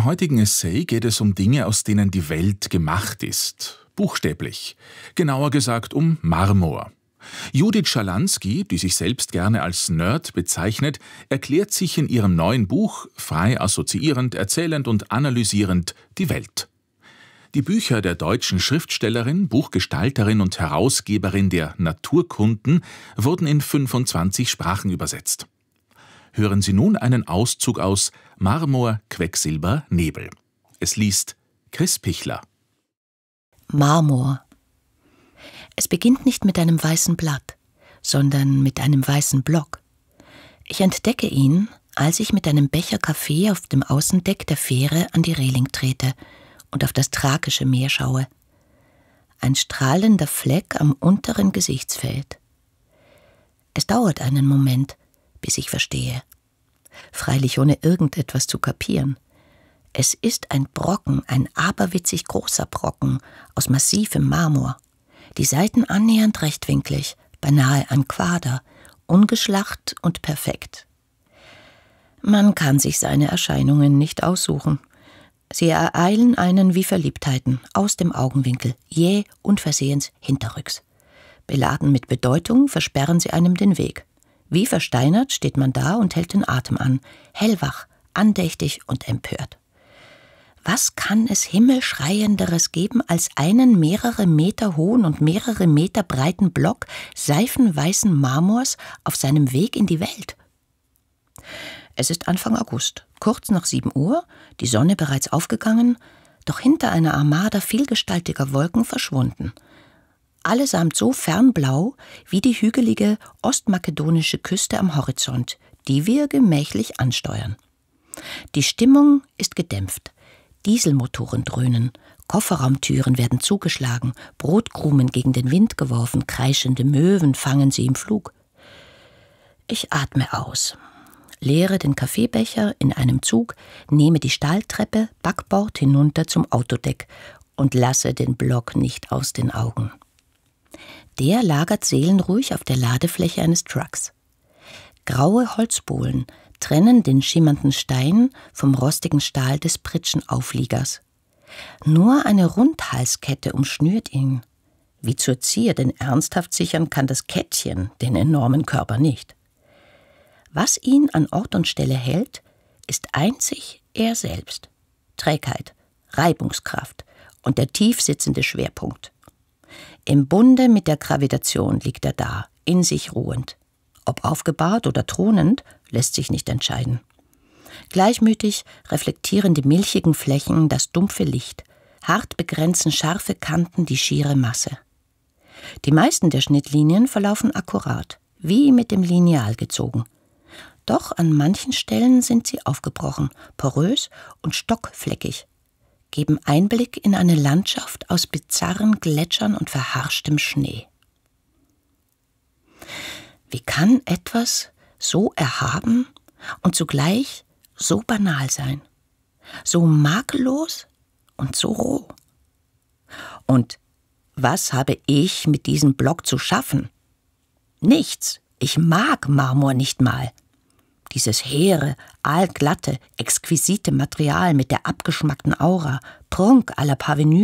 heutigen Essay geht es um Dinge, aus denen die Welt gemacht ist. Buchstäblich. Genauer gesagt um Marmor. Judith Schalansky, die sich selbst gerne als Nerd bezeichnet, erklärt sich in ihrem neuen Buch frei assoziierend, erzählend und analysierend die Welt. Die Bücher der deutschen Schriftstellerin, Buchgestalterin und Herausgeberin der Naturkunden wurden in 25 Sprachen übersetzt. Hören Sie nun einen Auszug aus Marmor, Quecksilber, Nebel. Es liest Chris Pichler. Marmor. Es beginnt nicht mit einem weißen Blatt, sondern mit einem weißen Block. Ich entdecke ihn, als ich mit einem Becher Kaffee auf dem Außendeck der Fähre an die Reling trete und auf das Thrakische Meer schaue. Ein strahlender Fleck am unteren Gesichtsfeld. Es dauert einen Moment, bis ich verstehe. Freilich ohne irgendetwas zu kapieren. Es ist ein Brocken, ein aberwitzig großer Brocken aus massivem Marmor. Die Seiten annähernd rechtwinklig, beinahe ein Quader, ungeschlacht und perfekt. Man kann sich seine Erscheinungen nicht aussuchen. Sie ereilen einen wie Verliebtheiten, aus dem Augenwinkel, jäh unversehens hinterrücks. Beladen mit Bedeutung versperren sie einem den Weg. Wie versteinert steht man da und hält den Atem an, hellwach, andächtig und empört. Was kann es Himmelschreienderes geben als einen mehrere Meter hohen und mehrere Meter breiten Block seifenweißen Marmors auf seinem Weg in die Welt? Es ist Anfang August, kurz nach 7 Uhr, die Sonne bereits aufgegangen, doch hinter einer Armada vielgestaltiger Wolken verschwunden. Allesamt so fernblau wie die hügelige ostmakedonische Küste am Horizont, die wir gemächlich ansteuern. Die Stimmung ist gedämpft. Dieselmotoren dröhnen, Kofferraumtüren werden zugeschlagen, Brotkrumen gegen den Wind geworfen, kreischende Möwen fangen sie im Flug. Ich atme aus, leere den Kaffeebecher in einem Zug, nehme die Stahltreppe Backbord hinunter zum Autodeck und lasse den Block nicht aus den Augen. Der lagert seelenruhig auf der Ladefläche eines Trucks. Graue Holzbohlen trennen den schimmernden Stein vom rostigen Stahl des Pritschenaufliegers. Nur eine Rundhalskette umschnürt ihn. Wie zur Zier, denn ernsthaft sichern kann das Kettchen den enormen Körper nicht. Was ihn an Ort und Stelle hält, ist einzig er selbst. Trägheit, Reibungskraft und der tief sitzende Schwerpunkt. Im Bunde mit der Gravitation liegt er da, in sich ruhend. Ob aufgebahrt oder thronend, lässt sich nicht entscheiden. Gleichmütig reflektieren die milchigen Flächen das dumpfe Licht, hart begrenzen scharfe Kanten die schiere Masse. Die meisten der Schnittlinien verlaufen akkurat, wie mit dem Lineal gezogen. Doch an manchen Stellen sind sie aufgebrochen, porös und stockfleckig, geben Einblick in eine Landschaft aus bizarren Gletschern und verharschtem Schnee. Wie kann etwas so erhaben und zugleich so banal sein? So makellos und so roh? Und was habe ich mit diesem Block zu schaffen? Nichts. Ich mag Marmor nicht mal. Dieses hehre, aalglatte, exquisite Material mit der abgeschmackten Aura, Prunk à la Parvenue,